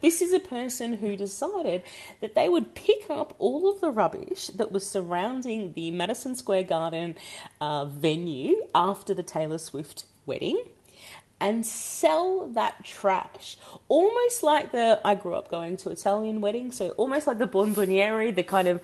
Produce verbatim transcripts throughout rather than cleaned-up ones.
This is a person who decided that they would pick up all of the rubbish that was surrounding the Madison Square Garden uh, venue after the Taylor Swift wedding and sell that trash. Almost like the, I grew up going to Italian weddings, so almost like the bonboniere, the kind of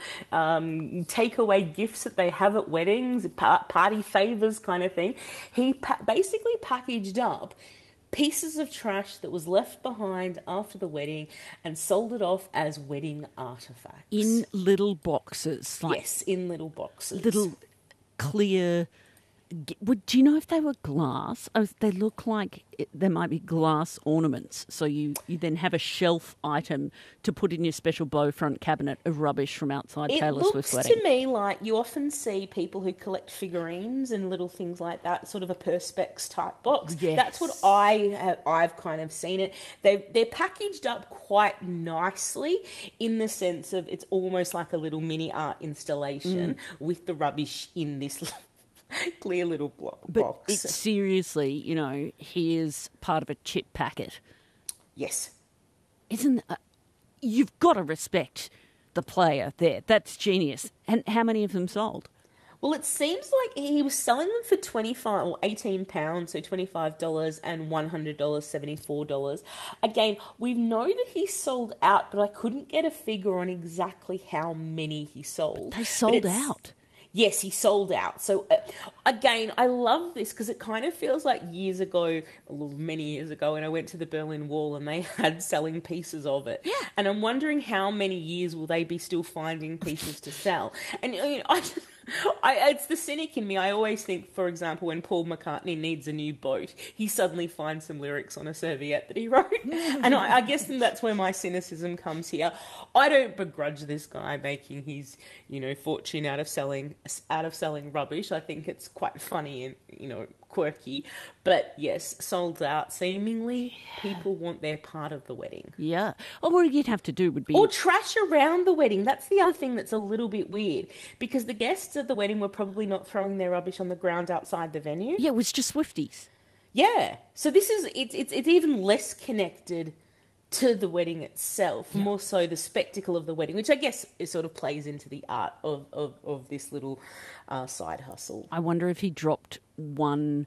um, takeaway gifts that they have at weddings, party favors kind of thing. He pa- basically packaged up pieces of trash that was left behind after the wedding and sold it off as wedding artifacts. In little boxes. Like yes, in little boxes. Little clear... Would, do you know if they were glass? Oh, they look like it, there might be glass ornaments. So you, you then have a shelf item to put in your special bow front cabinet of rubbish from outside it Taylor Swift's wedding. It looks to me like you often see people who collect figurines and little things like that, sort of a Perspex type box. Yes. That's what I have, I've kind of seen it. They they're packaged up quite nicely in the sense of it's almost like a little mini art installation mm. with the rubbish in this clear little block but box. But it's seriously, you know, here's part of a chip packet. Yes. Isn't uh, you've got to respect the player there. That's genius. And how many of them sold? Well, it seems like he was selling them for twenty-five or eighteen pounds, so twenty-five dollars and one hundred dollars, seventy-four dollars. Again, we know that he sold out, but I couldn't get a figure on exactly how many he sold. They sold out. Yes, he sold out. So, uh, again, I love this because it kind of feels like years ago, many years ago, when I went to the Berlin Wall and they had selling pieces of it. Yeah. And I'm wondering how many years will they be still finding pieces to sell. And you know, I just... I, it's the cynic in me. I always think, for example, when Paul McCartney needs a new boat, he suddenly finds some lyrics on a serviette that he wrote. And I, I guess that's where my cynicism comes here. I don't begrudge this guy making his, you know, fortune out of selling out of selling rubbish. I think it's quite funny and, you know, quirky. But yes, sold out. Seemingly, people want their part of the wedding. Yeah. Or what you'd have to do would be... Or trash around the wedding. That's the other thing that's a little bit weird. Because the guests at the wedding were probably not throwing their rubbish on the ground outside the venue. Yeah, it was just Swifties. Yeah. So this is... It's, it's, it's even less connected to the wedding itself, yeah. More so the spectacle of the wedding, which I guess it sort of plays into the art of, of, of this little uh, side hustle. I wonder if he dropped one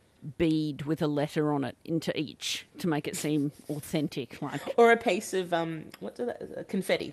bead with a letter on it into each to make it seem authentic, like, or a piece of um, what do that? Confetti.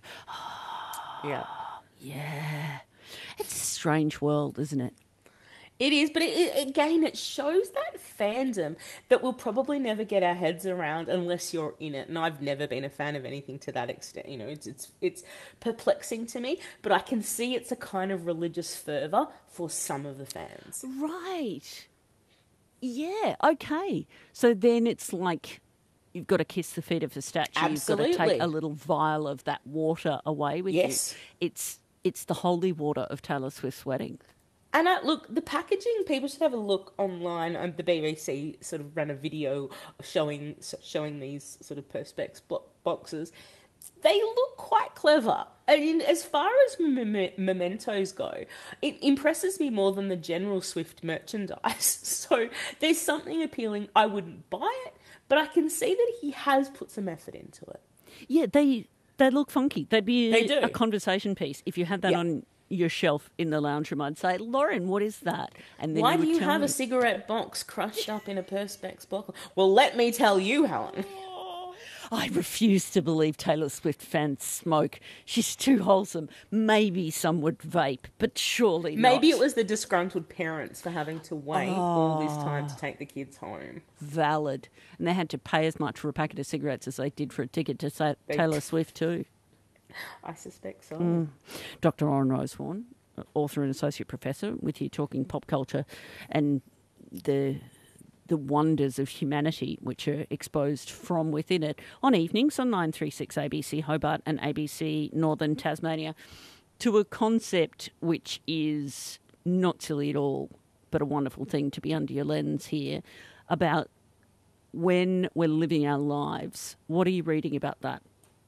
yeah, yeah. It's a strange world, isn't it? It is, but it, it, again, it shows that fandom that we'll probably never get our heads around unless you're in it. And I've never been a fan of anything to that extent. You know, it's it's it's perplexing to me, but I can see it's a kind of religious fervour for some of the fans. Right. Yeah, okay. So then it's like you've got to kiss the feet of the statue. Absolutely. You've got to take a little vial of that water away with yes. you. It's it's the holy water of Taylor Swift's wedding. And uh, look, the packaging, people should have a look online. Um, the B B C sort of ran a video showing showing these sort of Perspex boxes. They look quite clever. I mean, as far as mem- mementos go, it impresses me more than the general Swift merchandise. So there's something appealing. I wouldn't buy it, but I can see that he has put some effort into it. Yeah, they they look funky. They'd be they a, do. a conversation piece if you had that yeah. on your shelf in the lounge room. I'd say, Lauren, what is that? And then why you do you have me. a cigarette box crushed up in a Perspex box? Well, let me tell you, Helen. I refuse to believe Taylor Swift fans smoke. She's too wholesome. Maybe some would vape, but surely not. Maybe it was the disgruntled parents for having to wait oh, all this time to take the kids home. Valid. And they had to pay as much for a packet of cigarettes as they did for a ticket to say Taylor Swift too. I suspect so. Mm. Doctor Oren Rosewarne, author and associate professor, with you talking pop culture and the the wonders of humanity which are exposed from within it on evenings on nine three six A B C Hobart and A B C Northern Tasmania, to a concept which is not silly at all, but a wonderful thing to be under your lens here, about when we're living our lives. What are you reading about that?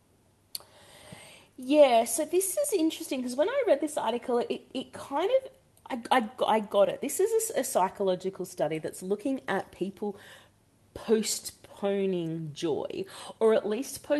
Yeah, so this is interesting because when I read this article, it, it kind of, I, I, I got it. This is a, a psychological study that's looking at people postponing joy, or at least